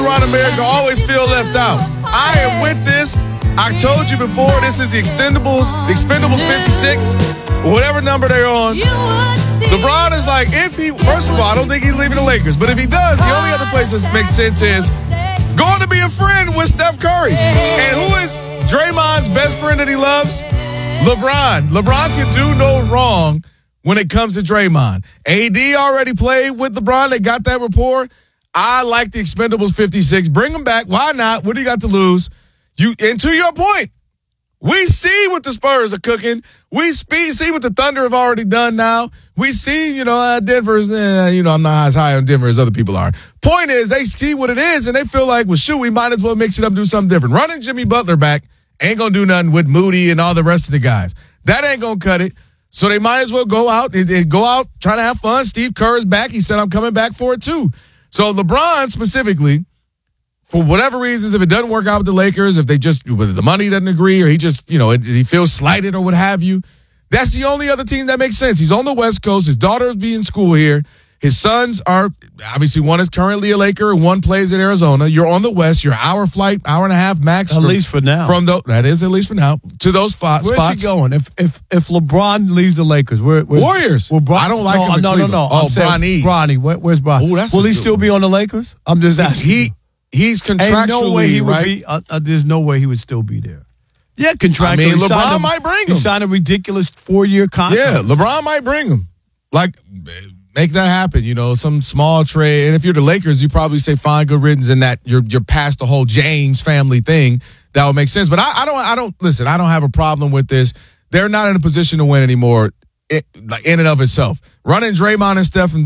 around America always feel left out. I am with this. I told you before, this is the Expendables 56, whatever number they're on. LeBron is like, first of all, I don't think he's leaving the Lakers, but if he does, the only other place that makes sense is going to be a friend with Steph Curry. And who is Draymond's best friend that he loves? LeBron. LeBron can do no wrong when it comes to Draymond. AD already played with LeBron. They got that rapport. I like the Expendables 56. Bring them back. Why not? What do you got to lose? And to your point, we see what the Spurs are cooking. We see what the Thunder have already done now. We see, Denver's, I'm not as high on Denver as other people are. Point is, they see what it is, and they feel like, well, shoot, we might as well mix it up and do something different. Running Jimmy Butler back ain't going to do nothing with Moody and all the rest of the guys. That ain't going to cut it. So they might as well go out, try to have fun. Steve Kerr is back. He said, I'm coming back for it, too. So LeBron specifically, for whatever reasons, if it doesn't work out with the Lakers, if whether the money doesn't agree or he just, he feels slighted or what have you, that's the only other team that makes sense. He's on the West Coast. His daughter is in school here. His sons are, obviously, one is currently a Laker and one plays in Arizona. You're on the West. You're hour flight, hour and a half max. At least for now. That is at least for now. To those spots. Where's he going? If LeBron leaves the Lakers, Warriors. I don't like him in Cleveland. No. Oh, Bronny. Bronny. Where's Bronny? Will he still be on the Lakers? I'm just asking. He's contractually, ain't no way he would right? be. There's no way he would still be there. Yeah, contractually. I mean, LeBron might bring him. He signed a ridiculous 4-year contract. Yeah, LeBron might bring him. Make that happen. Some small trade. And if you're the Lakers, you probably say, fine, good riddance, and that you're past the whole James family thing. That would make sense. But I don't have a problem with this. They're not in a position to win anymore, in and of itself. Running Draymond and Steph and